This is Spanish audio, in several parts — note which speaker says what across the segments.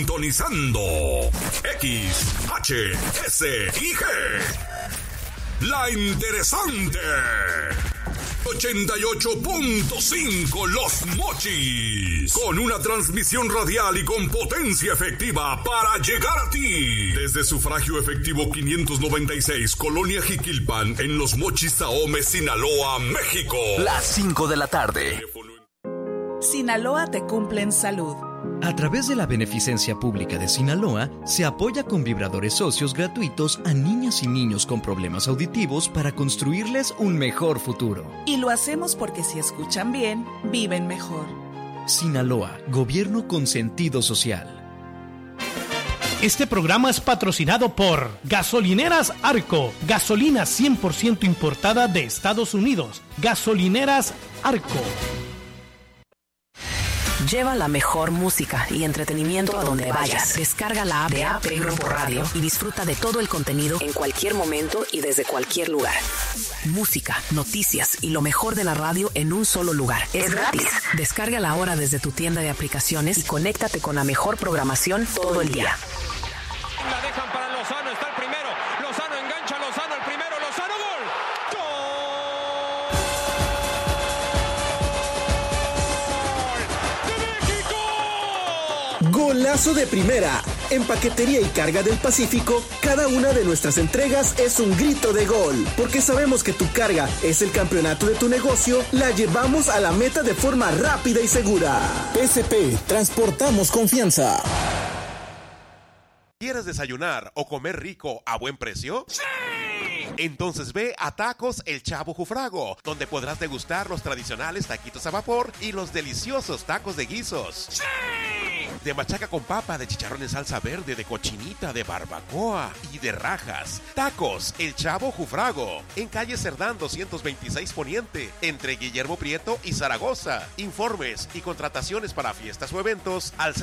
Speaker 1: Sintonizando X, H, S y G. La interesante. 88.5 Los Mochis. Con una transmisión radial y con potencia efectiva para llegar a ti. Desde sufragio efectivo 596, Colonia Jiquilpan, en Los Mochis, Ahome, Sinaloa, México.
Speaker 2: Las 5 de la tarde.
Speaker 3: Sinaloa te cumple en salud.
Speaker 4: A través de la Beneficencia Pública de Sinaloa, se apoya con vibradores socios gratuitos a niñas y niños con problemas auditivos para construirles un mejor futuro.
Speaker 3: Y lo hacemos porque si escuchan bien, viven mejor.
Speaker 4: Sinaloa, gobierno con sentido social.
Speaker 5: Este programa es patrocinado por Gasolineras Arco, gasolina 100% importada de Estados Unidos. Gasolineras Arco.
Speaker 6: Lleva la mejor música y entretenimiento a donde vayas. Descarga la app de AP Grupo Radio y disfruta de todo el contenido en cualquier momento y desde cualquier lugar. Música, noticias y lo mejor de la radio en un solo lugar. Es gratis. Descárgala ahora desde tu tienda de aplicaciones y conéctate con la mejor programación todo el día.
Speaker 7: La dejan para Lozano, está el primero. Lozano engancha, Lozano el primero, Lozano, gol.
Speaker 8: Golazo de primera. En Paquetería y Carga del Pacífico, cada una de nuestras entregas es un grito de gol. Porque sabemos que tu carga es el campeonato de tu negocio, la llevamos a la meta de forma rápida y segura. PSP, transportamos confianza.
Speaker 9: ¿Quieres desayunar o comer rico a buen precio? ¡Sí! Entonces ve a Tacos El Chavo Jufrago, donde podrás degustar los tradicionales taquitos a vapor y los deliciosos tacos de guisos. ¡Sí! De machaca con papa, de chicharrón en salsa verde, de cochinita, de barbacoa y de rajas. Tacos El Chavo Jufrago, en calle Cerdán 226 Poniente, entre Guillermo Prieto y Zaragoza. Informes y contrataciones para fiestas o eventos al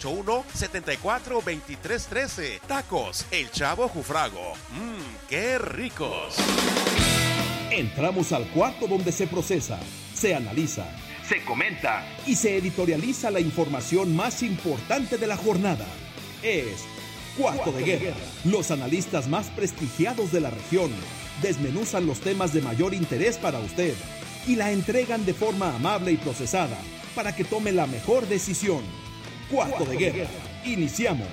Speaker 9: 6681-742313. Tacos El Chavo Jufrago. ¡Qué ricos!
Speaker 10: Entramos al cuarto donde se procesa, se analiza, se comenta y se editorializa la información más importante de la jornada. Es Cuarto de Guerra. Los analistas más prestigiados de la región desmenuzan los temas de mayor interés para usted y la entregan de forma amable y procesada para que tome la mejor decisión. Cuarto de Guerra. Iniciamos.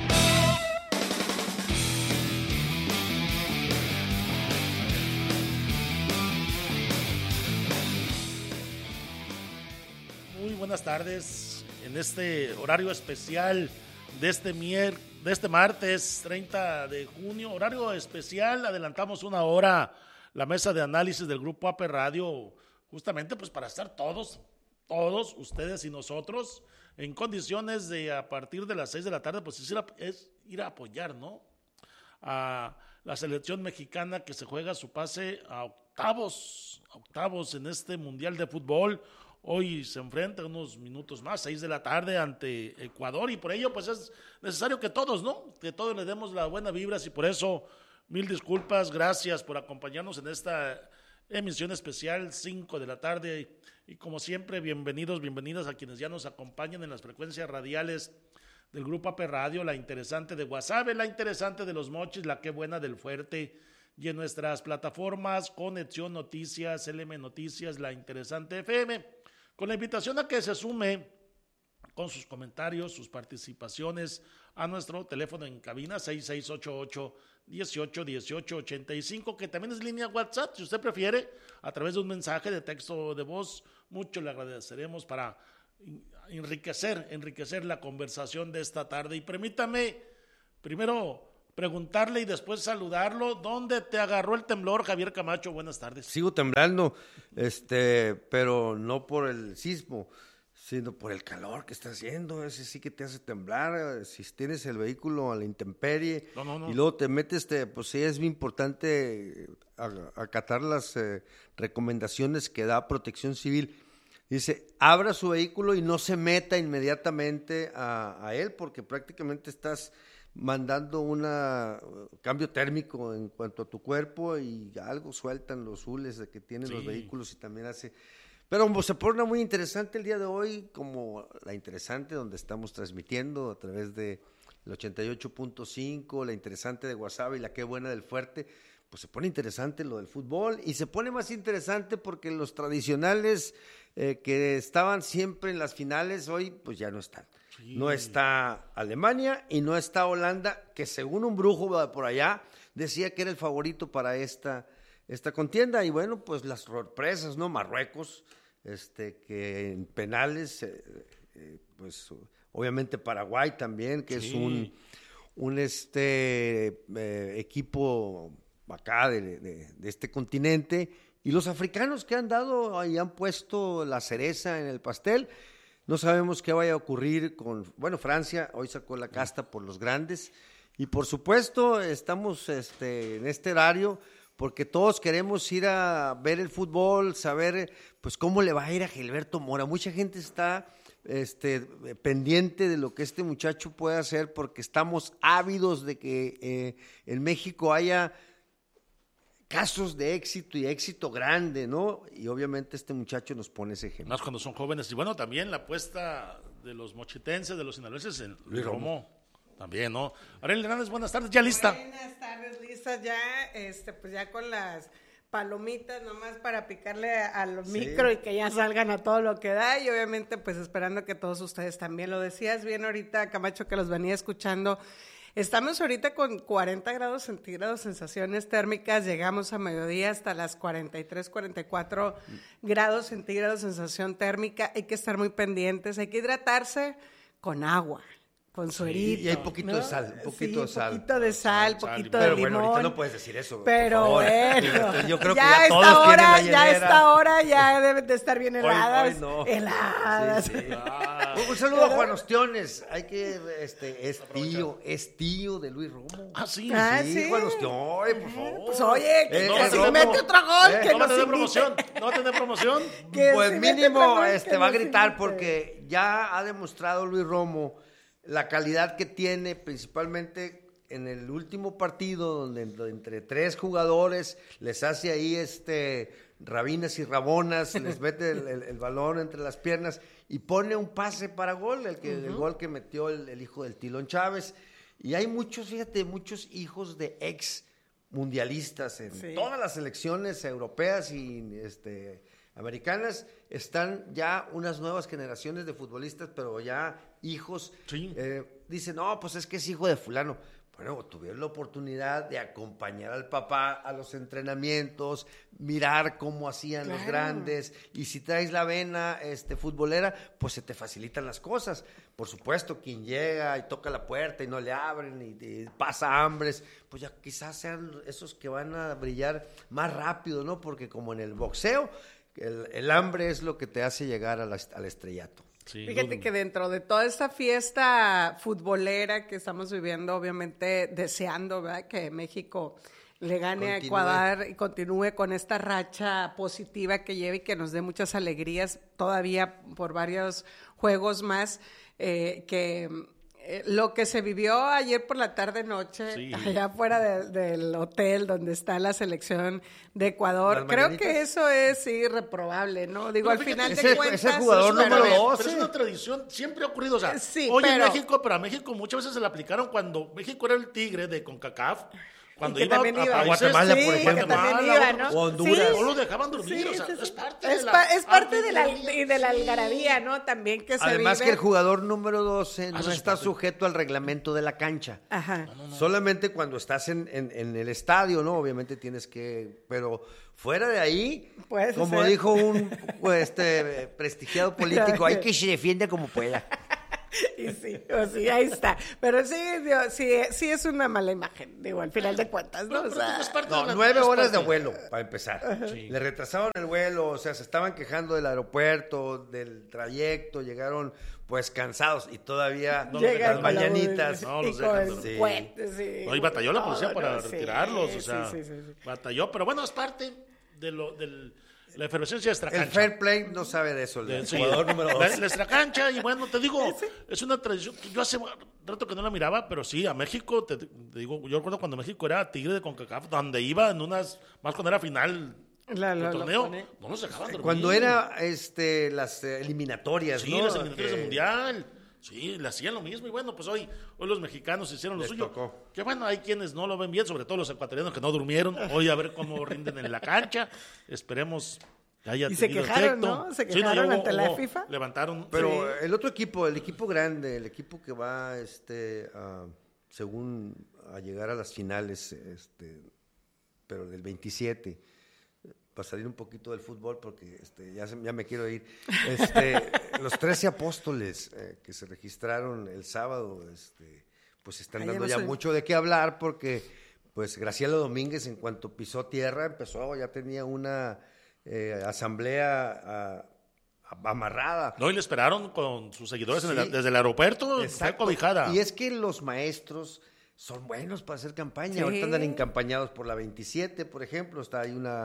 Speaker 5: Buenas tardes en este horario especial de este martes 30 de junio, horario especial, adelantamos una hora la mesa de análisis del Grupo AP Radio, justamente pues para estar todos ustedes y nosotros en condiciones de a partir de las 6 de la tarde pues es ir a apoyar, ¿no? A la selección mexicana que se juega su pase a octavos en este Mundial de Fútbol. Hoy se enfrenta unos minutos más, 6 de la tarde ante Ecuador y por ello pues es necesario que todos, ¿no? Que todos le demos la buena vibra y por eso mil disculpas, gracias por acompañarnos en esta emisión especial 5 de la tarde y como siempre bienvenidas a quienes ya nos acompañan en las frecuencias radiales del Grupo AP Radio, la interesante de Guasave, la interesante de Los Mochis, la que buena del Fuerte y en nuestras plataformas Conexión Noticias, LM Noticias, la interesante FM. Con la invitación a que se sume con sus comentarios, sus participaciones a nuestro teléfono en cabina 6688-181885, que también es línea WhatsApp, si usted prefiere, a través de un mensaje de texto de voz. Mucho le agradeceremos para enriquecer la conversación de esta tarde. Y permítame primero preguntarle y después saludarlo. ¿Dónde te agarró el temblor, Javier Camacho? Buenas tardes.
Speaker 11: Sigo temblando, pero no por el sismo, sino por el calor que está haciendo. Ese sí que te hace temblar. Si tienes el vehículo a la intemperie y luego te metes, pues sí es muy importante acatar las recomendaciones que da Protección Civil. Dice, abra su vehículo y no se meta inmediatamente a él, porque prácticamente estás mandando un cambio térmico en cuanto a tu cuerpo y algo sueltan los hules de que tienen los vehículos y también hace Pero se pone muy interesante el día de hoy, como la interesante donde estamos transmitiendo a través de el 88.5, la interesante de Guasave y la qué buena del Fuerte. Pues se pone interesante lo del fútbol y se pone más interesante porque los tradicionales que estaban siempre en las finales hoy pues ya no están. Sí. No está Alemania y no está Holanda, que según un brujo por allá decía que era el favorito para esta contienda. Y bueno, pues las sorpresas, ¿no? Marruecos, que en penales, pues obviamente Paraguay también, que es un equipo acá de este continente, y los africanos que han dado y han puesto la cereza en el pastel. No sabemos qué vaya a ocurrir Francia hoy sacó la casta por los grandes, y por supuesto estamos en este horario porque todos queremos ir a ver el fútbol, saber pues cómo le va a ir a Gilberto Mora. Mucha gente está pendiente de lo que este muchacho puede hacer, porque estamos ávidos de que en México haya casos de éxito y éxito grande, ¿no? Y obviamente este muchacho nos pone ese ejemplo.
Speaker 5: Más cuando son jóvenes. Y bueno, también la apuesta de los mochitenses, de los sinaloenses en Luis Romo. También, ¿no? Ariel Hernández, buenas tardes, ¿ya lista?
Speaker 12: Buenas tardes, lista ya, pues ya con las palomitas nomás para picarle a los micro y que ya salgan a todo lo que da, y obviamente pues esperando que todos ustedes también. Lo decías bien ahorita, Camacho, que los venía escuchando. Estamos ahorita con 40 grados centígrados, sensaciones térmicas, llegamos a mediodía hasta las 43, 44 grados centígrados, sensación térmica. Hay que estar muy pendientes, hay que hidratarse con agua, con suerito.
Speaker 11: Y hay poquito de sal, poquito de sal.
Speaker 12: Poquito de sal, poquito de limón.
Speaker 11: Pero bueno, ahorita no puedes decir eso.
Speaker 12: Pero bueno.
Speaker 11: Yo creo que ya todos tienen la hielera.
Speaker 12: Ya a esta hora ya deben de estar bien heladas.
Speaker 11: Hoy no.
Speaker 12: Heladas.
Speaker 11: Sí. Un saludo a Juan Ostiones. Hay que, es tío de Luis Romo.
Speaker 5: Ah, sí.
Speaker 11: Sí, Juan Ostiones, por favor.
Speaker 12: Pues oye, que si mete otro gol, que
Speaker 5: no va a tener promoción. No va a tener promoción.
Speaker 11: Pues mínimo va a gritar, porque ya ha demostrado Luis Romo la calidad que tiene, principalmente en el último partido, donde entre 3 jugadores les hace ahí rabinas y rabonas, les mete el balón entre las piernas y pone un pase para gol, el gol que metió el hijo del Tilón Chávez. Y hay muchos hijos de ex mundialistas en todas las selecciones europeas y americanas. Están ya unas nuevas generaciones de futbolistas, pero ya hijos. Dicen, no, pues es que es hijo de fulano. Bueno, tuvieron la oportunidad de acompañar al papá a los entrenamientos, mirar cómo hacían los grandes, y si traes la vena futbolera, pues se te facilitan las cosas. Por supuesto, quien llega y toca la puerta y no le abren y pasa hambres, pues ya quizás sean esos que van a brillar más rápido, ¿no? Porque como en el boxeo, el hambre es lo que te hace llegar al estrellato.
Speaker 12: Sí, fíjate que dentro de toda esta fiesta futbolera que estamos viviendo, obviamente deseando, ¿verdad?, que México le gane a Ecuador y continúe con esta racha positiva que lleva y que nos dé muchas alegrías todavía por varios juegos más, lo que se vivió ayer por la tarde-noche, allá afuera del hotel donde está la selección de Ecuador, creo que eso es irreprobable, ¿no? Digo, al final de cuentas...
Speaker 11: Ese jugador número 12.
Speaker 5: Pero es una tradición, siempre ha ocurrido, o sea, hoy en México, pero a México muchas veces se la aplicaron cuando México era el tigre de CONCACAF. Cuando iba a
Speaker 11: Guatemala, por ejemplo,
Speaker 12: ¿no?
Speaker 11: O Honduras.
Speaker 5: No lo dejaban dormir, o sea, es parte
Speaker 12: de la algarabía, ¿no? También que se
Speaker 11: Además
Speaker 12: vive.
Speaker 11: Que el jugador número 12 no está sujeto al reglamento de la cancha.
Speaker 12: Ajá.
Speaker 11: Solamente cuando estás en el estadio, ¿no? Obviamente tienes que... Pero fuera de ahí, como dijo un prestigiado político, hay que se defienda como pueda.
Speaker 12: Y sí, ahí está. Pero sí es una mala imagen, digo, al final de cuentas, ¿no?
Speaker 11: 9 horas de vuelo, para empezar. Le retrasaron el vuelo, o sea, se estaban quejando del aeropuerto, del trayecto, llegaron pues cansados y todavía las mañanitas.
Speaker 5: Y batalló la policía para retirarlos, o sea, batalló, pero bueno, es parte de la efervescencia de extracancha.
Speaker 11: El fair play no sabe de eso, el jugador número 2.
Speaker 5: La extracancha, y bueno, te digo, es una tradición. Yo hace rato que no la miraba, pero sí, a México, te digo, yo recuerdo cuando México era tigre de CONCACAF, donde iba en unas, más cuando era final el torneo, no nos dejaban dormir.
Speaker 11: Cuando era las eliminatorias,
Speaker 5: sí,
Speaker 11: ¿no?
Speaker 5: las eliminatorias del Mundial. Sí, le hacían lo mismo. Y bueno, pues hoy los mexicanos hicieron lo suyo.
Speaker 11: Tocó.
Speaker 5: Que bueno, hay quienes no lo ven bien, sobre todo los ecuatorianos que no durmieron. Hoy a ver cómo rinden en la cancha. Esperemos que haya
Speaker 12: y se quejaron,
Speaker 5: efecto.
Speaker 12: ¿no? Se quejaron ante la FIFA.
Speaker 5: Levantaron.
Speaker 11: Pero el otro equipo, el equipo grande, el equipo que va, según a llegar a las finales, pero del 27, para salir un poquito del fútbol, porque ya me quiero ir. Los 13 apóstoles que se registraron el sábado, pues están dando ya mucho de qué hablar, porque pues Graciela Domínguez, en cuanto pisó tierra, ya tenía una asamblea amarrada.
Speaker 5: No, y le esperaron con sus seguidores desde el aeropuerto. Fue cobijada.
Speaker 11: Y es que los maestros son buenos para hacer campaña. Sí. Ahorita andan encampañados por la 27, por ejemplo. Está ahí una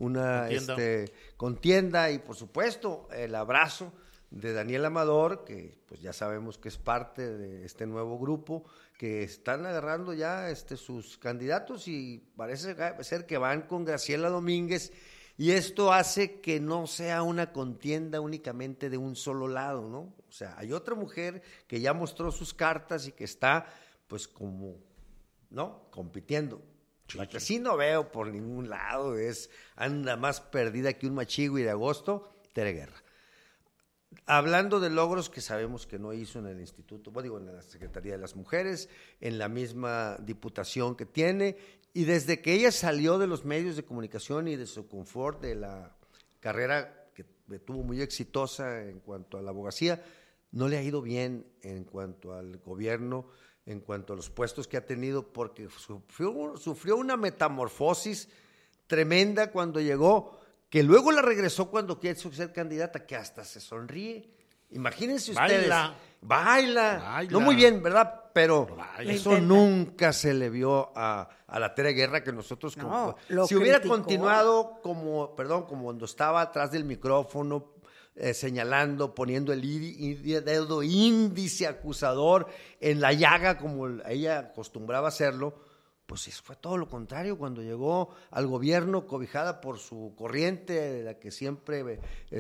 Speaker 11: contienda y, por supuesto, el abrazo de Daniel Amador, que pues ya sabemos que es parte de este nuevo grupo, que están agarrando ya sus candidatos y parece ser que van con Graciela Domínguez. Y esto hace que no sea una contienda únicamente de un solo lado, ¿no? O sea, hay otra mujer que ya mostró sus cartas y que está, pues, como, ¿no? Compitiendo. Sí, la que sí no veo por ningún lado anda más perdida que un machigo y de agosto, Tere Guerra. Hablando de logros que sabemos que no hizo en el instituto, en la Secretaría de las Mujeres, en la misma diputación que tiene, y desde que ella salió de los medios de comunicación y de su confort, de la carrera que tuvo muy exitosa en cuanto a la abogacía, no le ha ido bien en cuanto al gobierno, en cuanto a los puestos que ha tenido, porque sufrió una metamorfosis tremenda cuando llegó, que luego la regresó cuando quiso ser candidata, que hasta se sonríe. Imagínense ustedes. Baila. No muy bien, ¿verdad? Pero eso nunca se le vio a la Tere Guerra, que nosotros... si hubiera continuado como cuando estaba atrás del micrófono, señalando, poniendo el dedo índice acusador en la llaga, como ella acostumbraba hacerlo, pues fue todo lo contrario cuando llegó al gobierno, cobijada por su corriente, de la que siempre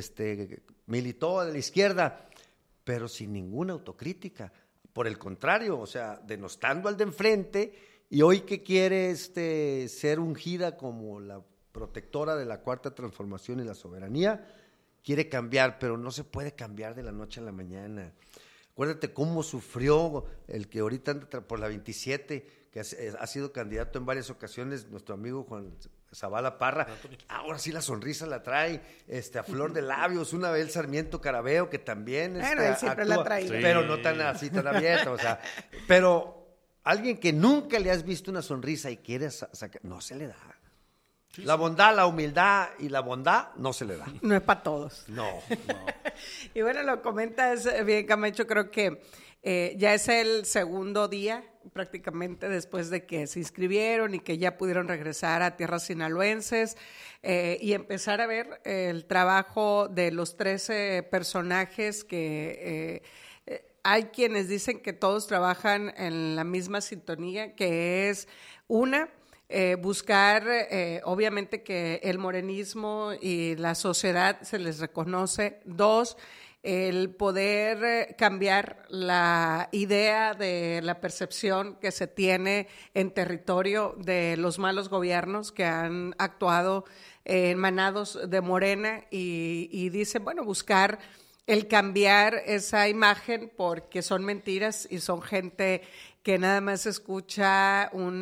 Speaker 11: militó de la izquierda, pero sin ninguna autocrítica. Por el contrario, o sea, denostando al de enfrente, y hoy que quiere ser ungida como la protectora de la Cuarta Transformación y la soberanía, quiere cambiar, pero no se puede cambiar de la noche a la mañana. Acuérdate cómo sufrió el que ahorita anda por la 27, que ha sido candidato en varias ocasiones, nuestro amigo Juan Zavala Parra. Ahora sí la sonrisa la trae a flor de labios. Una vez Sarmiento Carabeo, que también
Speaker 12: él siempre actúa, la trae.
Speaker 11: Pero no tan abierta, o sea, pero alguien que nunca le has visto una sonrisa y quiere sacar, no se le da. La bondad, la humildad y la bondad no se le da.
Speaker 12: No es para todos.
Speaker 11: No.
Speaker 12: Y bueno, lo comentas bien, Camacho, creo que ya es el segundo día prácticamente después de que se inscribieron y que ya pudieron regresar a tierras sinaloenses y empezar a ver el trabajo de los 13 personajes que... hay quienes dicen que todos trabajan en la misma sintonía, que es buscar, obviamente, que el morenismo y la sociedad se les reconoce. 2, el poder cambiar la idea de la percepción que se tiene en territorio de los malos gobiernos que han actuado emanados de Morena y dicen, bueno, buscar el cambiar esa imagen porque son mentiras y son gente que nada más escucha un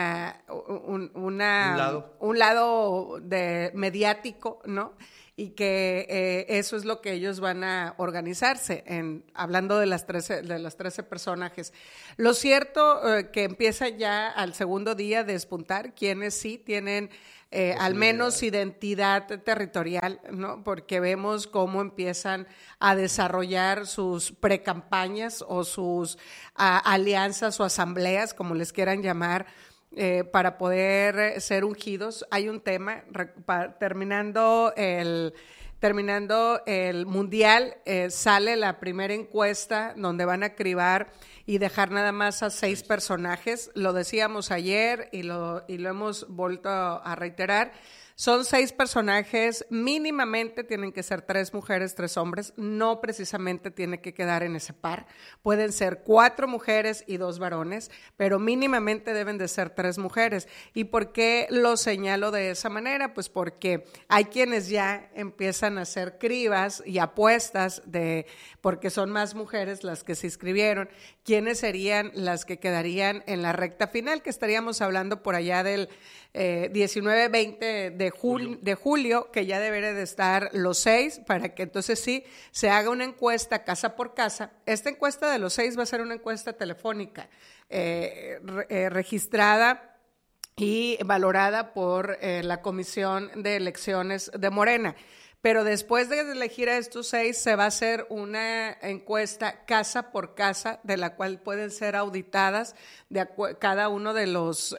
Speaker 12: lado mediático, ¿no? Y que eso es lo que ellos van a organizarse, hablando de los 13 personajes. Lo cierto que empieza ya al segundo día de despuntar quienes sí tienen al menos identidad territorial, ¿no? Porque vemos cómo empiezan a desarrollar sus precampañas o sus alianzas o asambleas, como les quieran llamar, para poder ser ungidos. Hay un tema, terminando el Mundial, sale la primera encuesta donde van a cribar y dejar nada más a 6 personajes. Lo decíamos ayer y lo hemos vuelto a reiterar. Son 6 personajes, mínimamente tienen que ser 3 mujeres, 3 hombres, no precisamente tiene que quedar en ese par. Pueden ser 4 mujeres y 2 varones, pero mínimamente deben de ser 3 mujeres. ¿Y por qué lo señalo de esa manera? Pues porque hay quienes ya empiezan a hacer cribas y apuestas porque son más mujeres las que se inscribieron, quiénes serían las que quedarían en la recta final, que estaríamos hablando por allá del 19-20 de julio, que ya debería de estar los 6, para que entonces sí se haga una encuesta casa por casa. Esta encuesta de los 6 va a ser una encuesta telefónica registrada y valorada por la Comisión de Elecciones de Morena. Pero después de elegir a estos 6, se va a hacer una encuesta casa por casa, de la cual pueden ser auditadas cada uno de los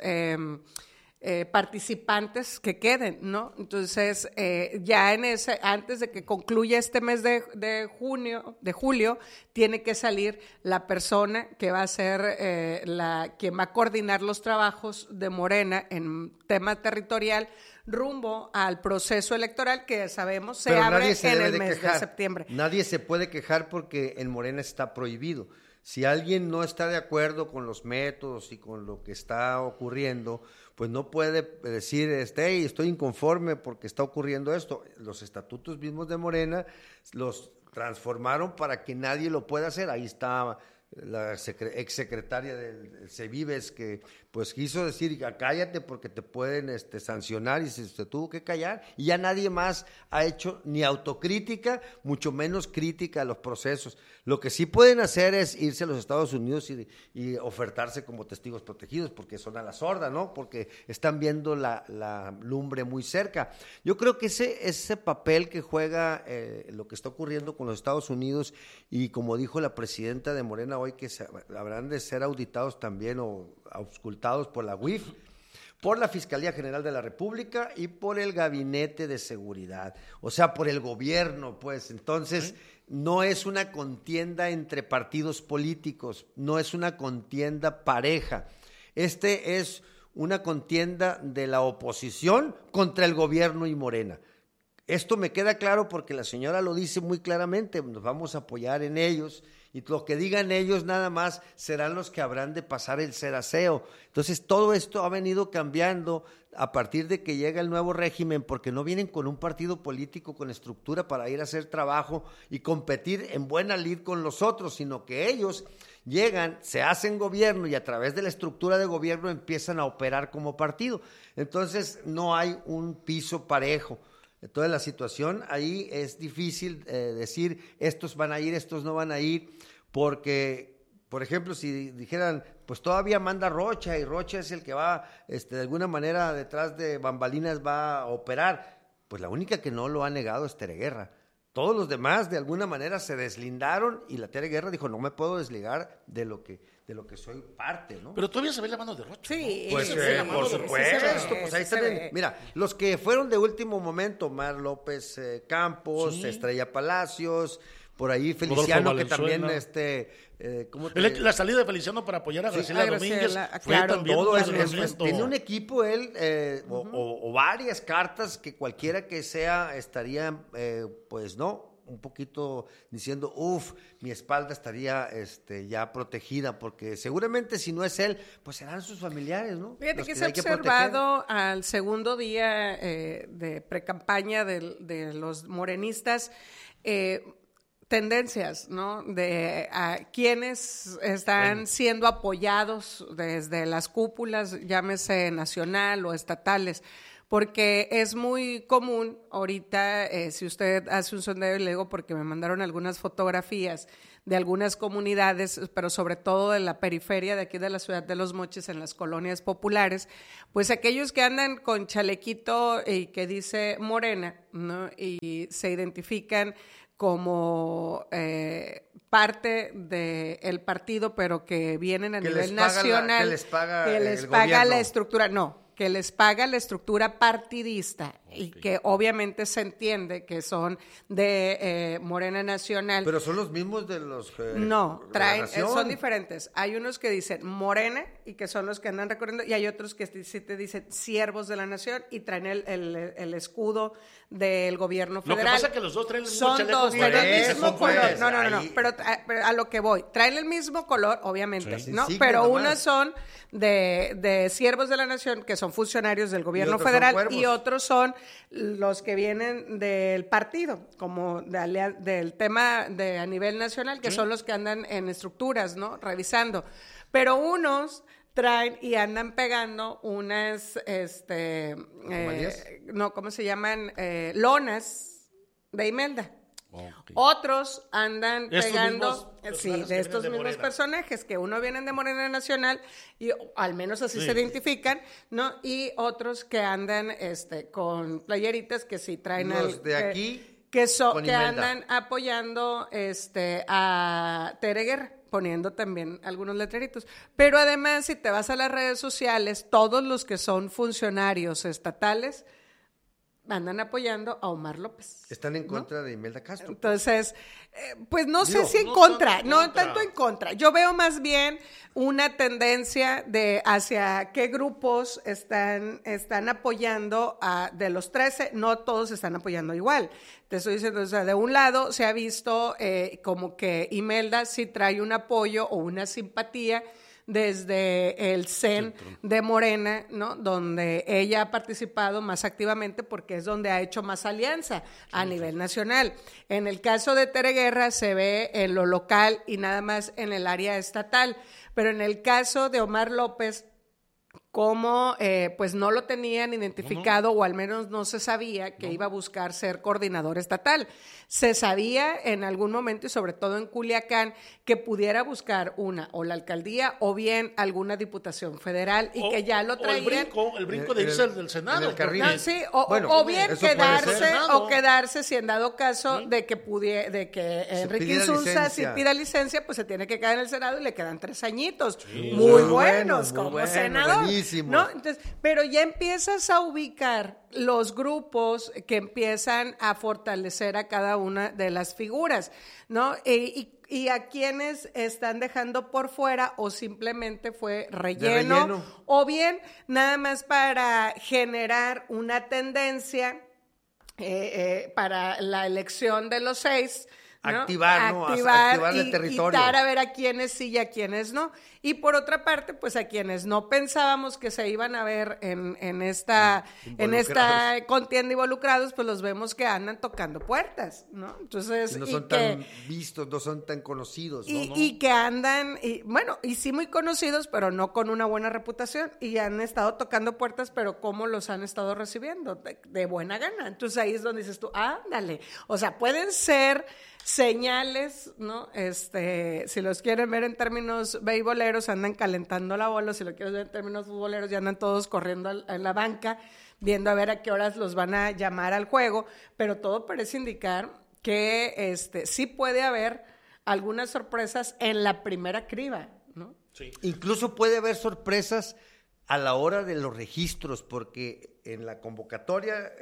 Speaker 12: participantes que queden, ¿no? Entonces, ya antes de que concluya este mes de julio, tiene que salir la persona que va a ser quien va a coordinar los trabajos de Morena en tema territorial rumbo al proceso electoral que sabemos se abre en el mes de septiembre.
Speaker 11: Nadie se puede quejar porque en Morena está prohibido. Si alguien no está de acuerdo con los métodos y con lo que está ocurriendo, pues no puede decir, hey, estoy inconforme porque está ocurriendo esto. Los estatutos mismos de Morena los transformaron para que nadie lo pueda hacer. Ahí está la exsecretaria del CEVIVES que pues quiso decir, cállate porque te pueden sancionar, y se tuvo que callar, y ya nadie más ha hecho ni autocrítica, mucho menos crítica a los procesos. Lo que sí pueden hacer es irse a los Estados Unidos y ofertarse como testigos protegidos, porque son a la sorda, ¿no? Porque están viendo la lumbre muy cerca. Yo creo que ese papel que juega lo que está ocurriendo con los Estados Unidos, y como dijo la presidenta de Morena hoy, que habrán de ser auditados también o auscultados por la UIF, por la Fiscalía General de la República y por el Gabinete de Seguridad, o sea, por el gobierno, pues. Entonces, no es una contienda entre partidos políticos, no es una contienda pareja. Es una contienda de la oposición contra el gobierno y Morena. Esto me queda claro porque la señora lo dice muy claramente, nos vamos a apoyar en ellos, y lo que digan ellos nada más serán los que habrán de pasar el ceraceo. Entonces todo esto ha venido cambiando a partir de que llega el nuevo régimen, porque no vienen con un partido político con estructura para ir a hacer trabajo y competir en buena lid con los otros, sino que ellos llegan, se hacen gobierno y a través de la estructura de gobierno empiezan a operar como partido. Entonces no hay un piso parejo. Entonces la situación ahí es difícil decir estos van a ir, estos no van a ir, porque, por ejemplo, si dijeran, pues todavía manda Rocha y Rocha es el que va, de alguna manera detrás de bambalinas va a operar, pues la única que no lo ha negado es Tere Guerra. Todos los demás de alguna manera se deslindaron y la Tere Guerra dijo, no me puedo desligar de lo que soy parte, ¿no?
Speaker 5: Pero todavía se ve la mano de Rocha.
Speaker 12: Sí,
Speaker 11: ¿no? Pues por supuesto, pues ahí también. Mira, los que fueron de último momento, Mar López Campos, sí. Estrella Palacios, por ahí Feliciano, que también
Speaker 5: la salida de Feliciano para apoyar a Graciela Domínguez fue
Speaker 12: claro,
Speaker 5: también
Speaker 11: todo tiene un equipo él o varias cartas que cualquiera que sea estaría pues no un poquito diciendo, mi espalda estaría ya protegida, porque seguramente si no es él, pues serán sus familiares, ¿no?
Speaker 12: Fíjate que se ha observado al segundo día de precampaña de los morenistas, tendencias, ¿no? De quienes están siendo apoyados desde las cúpulas, llámese nacional o estatales, porque es muy común ahorita, si usted hace un sondeo, y le digo porque me mandaron algunas fotografías de algunas comunidades, pero sobre todo de la periferia de aquí de la ciudad de Los Mochis, en las colonias populares, pues aquellos que andan con chalequito y que dice Morena, ¿no? Y se identifican como parte del partido, pero que vienen a nivel nacional,
Speaker 11: que les paga la estructura,
Speaker 12: que les paga la estructura partidista y que obviamente se entiende que son de Morena Nacional.
Speaker 11: Pero son los mismos de los
Speaker 12: no, traen, son diferentes. Hay unos que dicen Morena y que son los que andan recorriendo, y hay otros que sí te dicen siervos de la nación y traen el escudo del gobierno federal.
Speaker 5: Lo que pasa es que los dos traen el mismo
Speaker 12: son
Speaker 5: chaleco.
Speaker 12: Dos, traen el mismo color. No,
Speaker 11: ahí.
Speaker 12: pero a lo que voy, traen el mismo color, obviamente,
Speaker 11: sí.
Speaker 12: ¿no?
Speaker 11: Sí,
Speaker 12: pero
Speaker 11: nomás.
Speaker 12: unas son de siervos de la nación, que son funcionarios del gobierno federal, y otros son los que vienen del partido, como del tema de a nivel nacional, que son los que andan en estructuras, ¿no? Revisando. Pero unos traen y andan pegando unas, ¿cómo se llaman? Lonas de Imelda. Okay. Otros andan pegando, de estos mismos personajes, que uno vienen de Morena Nacional, y al menos así se identifican, ¿no? Y otros que andan con playeritas que sí traen
Speaker 11: los de aquí,
Speaker 12: que andan apoyando a Tere Guerra, poniendo también algunos letreritos. Pero además, si te vas a las redes sociales, todos los que son funcionarios estatales andan apoyando a Omar López.
Speaker 11: Están en contra de Imelda Castro.
Speaker 12: Entonces, pues no sé si en contra, no tanto en contra. Yo veo más bien una tendencia hacia qué grupos están apoyando de los 13, no todos están apoyando igual. Te estoy diciendo, o sea, de un lado se ha visto como que Imelda sí trae un apoyo o una simpatía desde el CEN de Morena, ¿no? Donde ella ha participado más activamente porque es donde ha hecho más alianza a nivel nacional. En el caso de Tere Guerra se ve en lo local y nada más en el área estatal, pero en el caso de Omar López, como pues no lo tenían identificado, o al menos no se sabía que iba a buscar ser coordinador estatal. Se sabía en algún momento, y sobre todo en Culiacán, que pudiera buscar o la alcaldía o bien alguna diputación federal, y que ya lo traían.
Speaker 5: El brinco de irse del Senado.
Speaker 12: Sí, o bien quedarse si en dado caso de que Enrique Insunza si pida licencia, pues se tiene que quedar en el Senado y le quedan 3 añitos. Muy buenos como senador. ¿No? Entonces, pero ya empiezas a ubicar los grupos que empiezan a fortalecer a cada una de las figuras, ¿no? Y a quienes están dejando por fuera, o simplemente fue relleno, o bien nada más para generar una tendencia para la elección de los 6, ¿no? Activar el territorio. Y dar a ver a quiénes sí y a quiénes no. Y por otra parte, pues a quienes no pensábamos que se iban a ver en esta contienda involucrados, pues los vemos que andan tocando puertas, ¿no? Entonces,
Speaker 11: no son tan vistos, no son tan conocidos, ¿no?
Speaker 12: Y que andan, y sí muy conocidos, pero no con una buena reputación, y han estado tocando puertas, pero ¿cómo los han estado recibiendo? De buena gana. Entonces ahí es donde dices tú, ándale. O sea, pueden ser señales, ¿no? Si los quieren ver en términos beisboleros, andan calentando la bola; si lo quieres ver en términos futboleros, ya andan todos corriendo en la banca, viendo a ver a qué horas los van a llamar al juego, pero todo parece indicar que sí puede haber algunas sorpresas en la primera criba, ¿no?
Speaker 11: Sí. Incluso puede haber sorpresas a la hora de los registros, porque en la convocatoria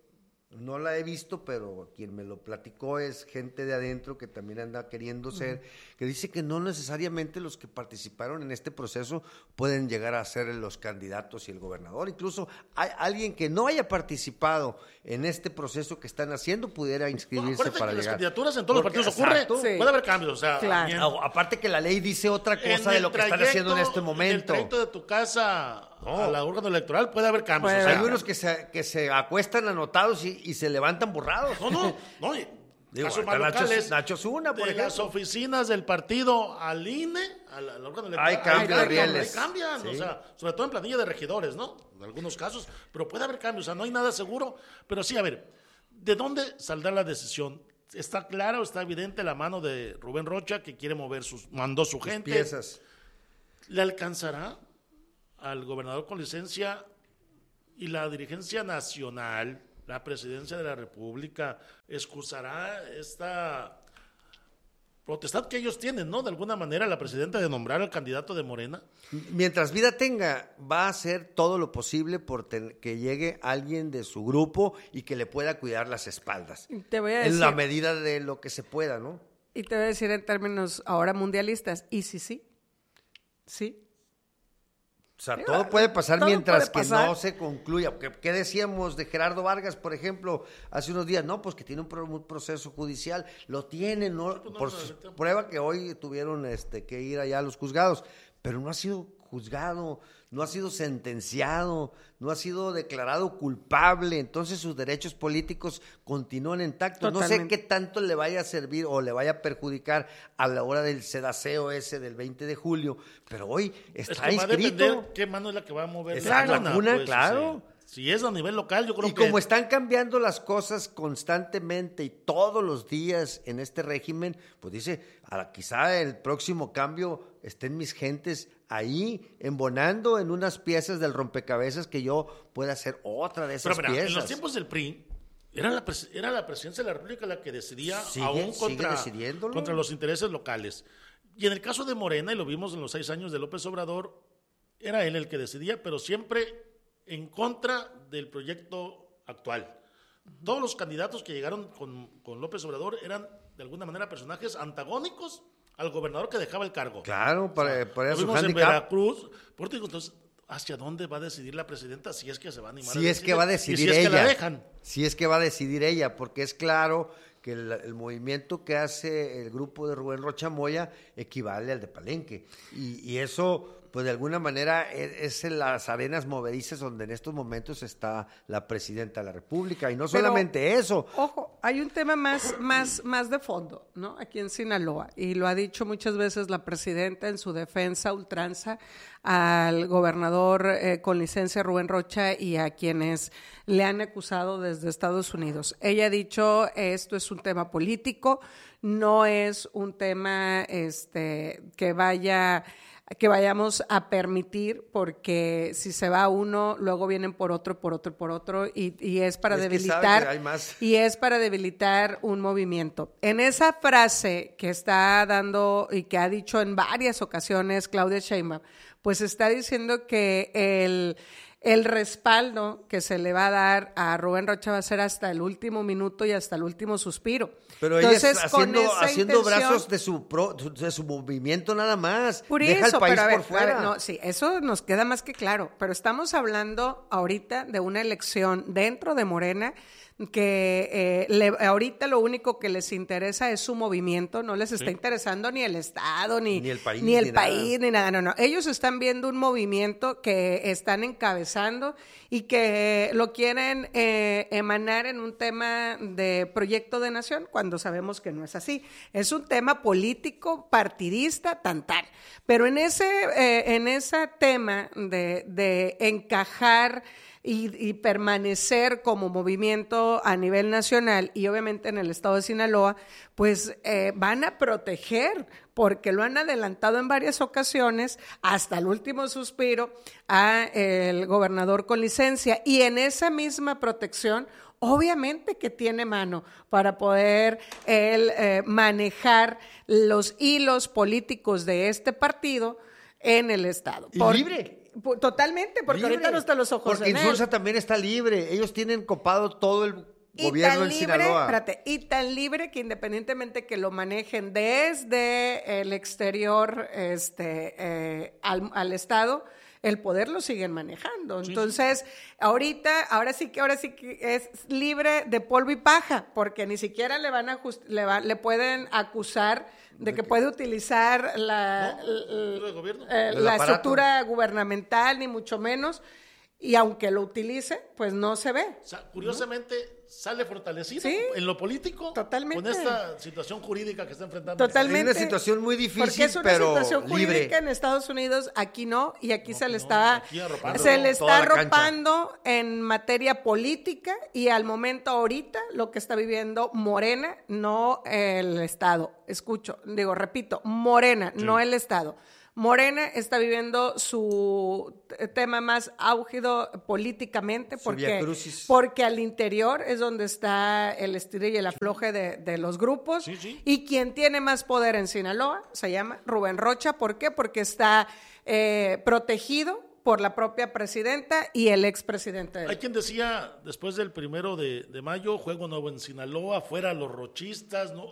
Speaker 11: no la he visto, pero quien me lo platicó es gente de adentro que también anda queriendo ser, que dice que no necesariamente los que participaron en este proceso pueden llegar a ser los candidatos y el gobernador. Incluso hay alguien que no haya participado en este proceso que están haciendo pudiera inscribirse para llegar.
Speaker 5: Las candidaturas en todos los partidos ocurre, puede haber cambios, o sea,
Speaker 11: claro. Aparte que la ley dice otra cosa de lo que están haciendo en este momento.
Speaker 5: En el trayecto de tu casa a la órgano electoral puede haber cambios.
Speaker 11: Pues, o sea, hay unos que se acuestan anotados y se levantan borrados.
Speaker 5: No. Casos más locales,
Speaker 11: Nacho Zuna, por ejemplo.
Speaker 5: Las oficinas del partido al INE, al órgano electoral.
Speaker 11: Hay cambios de rieles.
Speaker 5: Hay cambian, sí. O sea, sobre todo en planilla de regidores, ¿no? En algunos casos, pero puede haber cambios, o sea, no hay nada seguro. Pero sí, a ver, ¿de dónde saldrá la decisión? Está claro, está evidente la mano de Rubén Rocha, que quiere mandó su gente.
Speaker 11: Piezas.
Speaker 5: ¿Le alcanzará al gobernador con licencia y la dirigencia nacional, la presidencia de la República, excusará esta potestad que ellos tienen, ¿no? De alguna manera, la presidenta de nombrar al candidato de Morena.
Speaker 11: Mientras vida tenga, va a hacer todo lo posible por que llegue alguien de su grupo y que le pueda cuidar las espaldas.
Speaker 12: Te voy a decir,
Speaker 11: en la medida de lo que se pueda, ¿no?
Speaker 12: Y te voy a decir en términos ahora mundialistas, ¿y sí?
Speaker 11: O sea, todo puede pasar mientras que no se concluya. ¿Qué decíamos de Gerardo Vargas, por ejemplo, hace unos días? No, pues que tiene un proceso judicial. Lo tienen, ¿no? Por prueba que hoy tuvieron que ir allá a los juzgados. Pero no ha sido juzgado, no ha sido sentenciado, no ha sido declarado culpable. Entonces sus derechos políticos continúan intactos. Totalmente. No sé qué tanto le vaya a servir o le vaya a perjudicar a la hora del sedaceo ese del 20 de julio. Pero hoy está inscrito. Va a depender
Speaker 5: qué mano es la que va a mover
Speaker 11: la cuna, pues, claro.
Speaker 5: Si es a nivel local, yo creo
Speaker 11: que... Y como están cambiando las cosas constantemente y todos los días en este régimen, pues dice, quizá el próximo cambio estén mis gentes ahí embonando en unas piezas del rompecabezas que yo pueda hacer otra de esas piezas.
Speaker 5: En los tiempos del PRI, era la presidencia de la República la que decidía aún contra los intereses locales. Y en el caso de Morena, y lo vimos en los 6 años de López Obrador, era él el que decidía, pero siempre en contra del proyecto actual. Todos los candidatos que llegaron con López Obrador eran de alguna manera personajes antagónicos al gobernador que dejaba el cargo.
Speaker 11: Claro, para su
Speaker 5: handicap. En Veracruz, entonces, ¿hacia dónde va a decidir la presidenta si es que se va a animar?
Speaker 11: Si es que va a decidir ella. Si es que la dejan. Si es que va a decidir ella, porque es claro que el movimiento que hace el grupo de Rubén Rocha Moya equivale al de Palenque. Y eso, pues de alguna manera, es en las arenas movedizas donde en estos momentos está la presidenta de la República. Y no solamente eso.
Speaker 12: Ojo, hay un tema más de fondo, ¿no? Aquí en Sinaloa. Y lo ha dicho muchas veces la presidenta en su defensa ultranza al gobernador con licencia Rubén Rocha y a quienes le han acusado desde Estados Unidos. Ella ha dicho, esto es un tema político, no es un tema que vayamos a permitir, porque si se va uno, luego vienen por otro, y es para debilitar un movimiento. En esa frase que está dando y que ha dicho en varias ocasiones Claudia Sheinbaum, pues está diciendo que el respaldo que se le va a dar a Rubén Rocha va a ser hasta el último minuto y hasta el último suspiro.
Speaker 11: Pero entonces, ella está haciendo brazos de su movimiento nada más. Deja el país por fuera.
Speaker 12: Sí, eso nos queda más que claro. Pero estamos hablando ahorita de una elección dentro de Morena que ahorita lo único que les interesa es su movimiento, no les está interesando ni el Estado, ni el país, ni nada. No. Ellos están viendo un movimiento que están encabezando y que lo quieren emanar en un tema de proyecto de nación, cuando sabemos que no es así. Es un tema político, partidista, tan. Pero en ese tema de encajar y permanecer como movimiento a nivel nacional y obviamente en el estado de Sinaloa, pues van a proteger, porque lo han adelantado en varias ocasiones, hasta el último suspiro, a el gobernador con licencia, y en esa misma protección obviamente que tiene mano para poder él manejar los hilos políticos de este partido en el estado.
Speaker 11: Y libre.
Speaker 12: Totalmente, porque libre. Ahorita no están los ojos
Speaker 11: porque
Speaker 12: en él.
Speaker 11: Insulza también está libre. Ellos tienen copado todo el gobierno en Sinaloa.
Speaker 12: Y tan libre que independientemente que lo manejen desde el exterior al Estado, el poder lo siguen manejando. Entonces, ahora sí que es libre de polvo y paja, porque ni siquiera le pueden acusar de que puede utilizar la estructura gubernamental, ni mucho menos. Y aunque lo utilice, pues no se ve.
Speaker 5: O sea, curiosamente, sale fortalecido en lo político.
Speaker 12: Totalmente.
Speaker 5: Con esta situación jurídica que está enfrentando.
Speaker 12: Totalmente.
Speaker 11: Es una situación muy difícil,
Speaker 12: porque es una situación jurídica en Estados Unidos, aquí no, y aquí se le está arropando en materia política, y al momento ahorita lo que está viviendo Morena, no el Estado. Repito, Morena, no el Estado. Morena está viviendo su tema más álgido políticamente porque al interior es donde está el estire y el afloje de los grupos. Y quien tiene más poder en Sinaloa se llama Rubén Rocha. ¿Por qué? Porque está protegido por la propia presidenta y el expresidente.
Speaker 5: Hay quien decía, después del 1 de mayo, juego nuevo en Sinaloa, fuera los rochistas, ¿no?